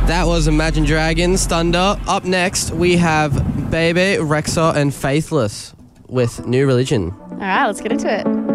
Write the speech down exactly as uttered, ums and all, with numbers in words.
That was Imagine Dragons, Thunder. Up next, we have Baby, Rexha, and Faithless with New Religion. All right, let's get into it.